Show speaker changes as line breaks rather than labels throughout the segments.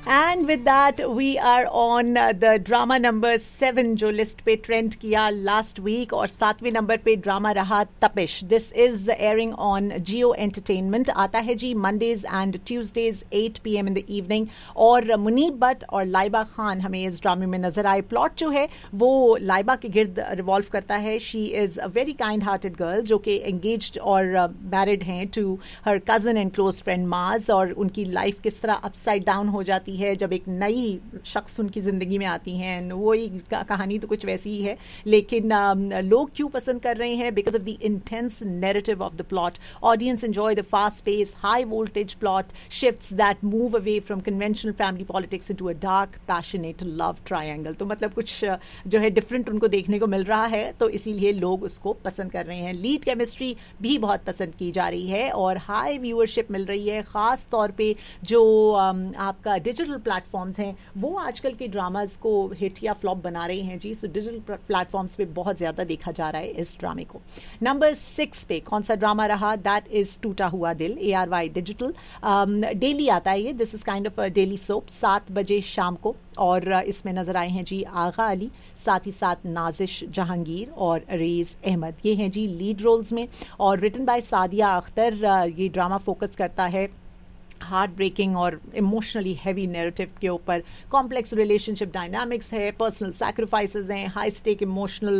And with that we are on the drama number 7 जो list पे trend किया last week, और 7वें number पे ड्रामा रहा तपिश. This is earring on Jio entertainment. आता है जी Mondays and Tuesdays 8 PM in the evening. और मुनीब भट्ट और लाइबा खान हमें इस ड्रामे में नजर आए. प्लॉट जो है वो लाइबा के गिर्द रिवॉल्व करता है. She is a very kind hearted girl जो कि एंगेज्ड और मैरिड हैं to her cousin and close friend माज, और उनकी लाइफ किस तरह अपसाइड डाउन हो जाती है जब एक नई शख्स उनकी जिंदगी में आती हैं. वही कहानी तो कुछ वैसी ही है, लेकिन लोग क्यों पसंद कर रहे हैं? Because of the intense narrative of the plot. Audience enjoy the fast pace high voltage plot shifts that move away from conventional family politics into a dark passionate love triangle. तो मतलब कुछ जो है डिफरेंट उनको देखने को मिल रहा है, तो इसीलिए लोग उसको पसंद कर रहे हैं. लीड केमिस्ट्री भी बहुत पसंद की जा रही है और हाई व्यूअरशिप मिल रही है. खास तौर पे जो आपका डिजिटल प्लेटफॉर्म्स हैं वो आजकल के ड्रामाज को हिट या फ्लॉप बना रहे हैं जी. सो डिजिटल प्लेटफॉर्म्स पे बहुत ज्यादा देखा जा रहा है इस ड्रामे को. नंबर 6 पे कौन सा ड्रामा रहा? दैट इज टूटा हुआ दिल. ARY digital. डेली आता है ये. This is kind of daily soap. 7 बजे शाम को. और इसमें नजर आए हैं जी आगा अली, साथ ही साथ नाजिश जहांगीर और रेज अहमद. ये हैं जी लीड रोल्स में. और रिटन बाय सादिया अख्तर. ये ड्रामा फोकस करता है हार्ट ब्रेकिंग और इमोशनली हैवी नैरेटिव के ऊपर. कॉम्प्लेक्स रिलेशनशिप डायनामिक्स है, पर्सनल सैक्रिफाइसेस हैं, हाई स्टेक इमोशनल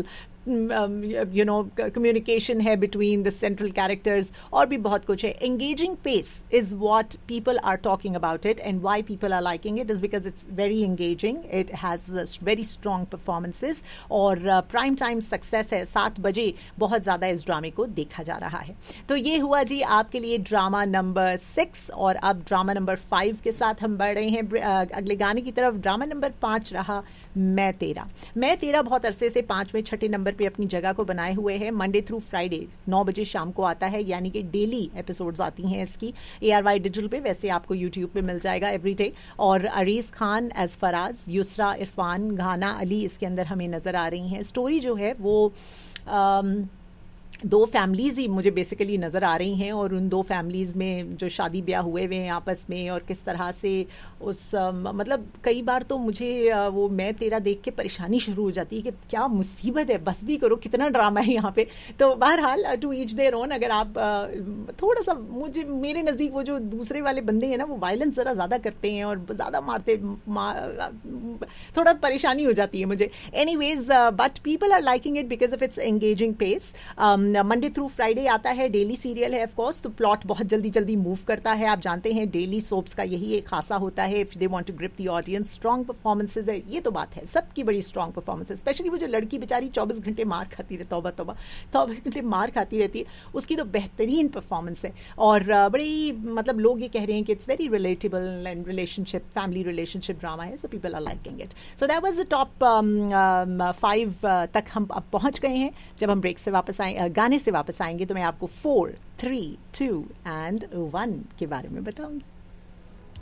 कम्युनिकेशन है बिटवीन द सेंट्रल कैरेक्टर्स, और भी बहुत कुछ है. Engaging pace is what people are talking about it, and why people are liking it is because it's very engaging. It has very strong performances और prime time success है. 7 बजे बहुत ज्यादा इस ड्रामे को देखा जा रहा है. तो ये हुआ जी आपके लिए ड्रामा नंबर 6. और अब ड्रामा नंबर 5 के साथ हम बढ़ रहे हैं अगले गाने की तरफ. ड्रामा नंबर 5 रहा मैं तेरा बहुत अरसे से 5वें 6ठे नंबर पे अपनी जगह को बनाए हुए है. मंडे थ्रू फ्राइडे 9 बजे शाम को आता है, यानी कि डेली एपिसोड्स आती हैं इसकी ARY डिजिटल पे. वैसे आपको यूट्यूब पे मिल जाएगा एवरीडे. और अरीज खान एज फराज, युसरा इरफान, घाना अली इसके अंदर हमें नजर आ रही हैं. स्टोरी जो है वो 2 फैमिलीज ही मुझे बेसिकली नज़र आ रही हैं, और उन 2 फैमिलीज़ में जो शादी ब्याह हुए हुए हैं आपस में, और किस तरह से उस मतलब कई बार तो मुझे वो मैं तेरा देख के परेशानी शुरू हो जाती है कि क्या मुसीबत है, बस भी करो, कितना ड्रामा है यहाँ पे. तो बहरहाल टू ईच देयर ओन. अगर आप थोड़ा सा मेरे नज़दीक वो जो दूसरे वाले बंदे हैं ना वो वायलेंस ज़रा ज़्यादा करते हैं और ज़्यादा मारते, थोड़ा परेशानी हो जाती है मुझे. Anyways but people are liking it because of its engaging pace. Monday through Friday आता है, डेली सीरियल है ऑफ कोर्स, तो प्लॉट बहुत जल्दी जल्दी मूव करता है. आप जानते हैं डेली सोप्स का यही एक खासा होता है, if they want to grip the audience. Strong performances है, ये तो बात है, सबकी बड़ी स्ट्रॉन्ग परफॉर्मेंस है. स्पेशली वो जो लड़की बेचारी 24 घंटे मार खाती रहती, तौबा 24 घंटे मार खाती रहती है, उसकी तो बेहतरीन परफॉर्मेंस है. और बड़ी मतलब लोग ये कह रहे हैं कि it's very relatable and relationship, family relationship drama है. So people are liking it. So that was the top 5 तक हम अब पहुंच गए हैं. जब हम ब्रेक से वापस आए, गाने से वापस आएंगे, तो मैं आपको 4, 3, 2 and 1 के बारे में बताऊंगी.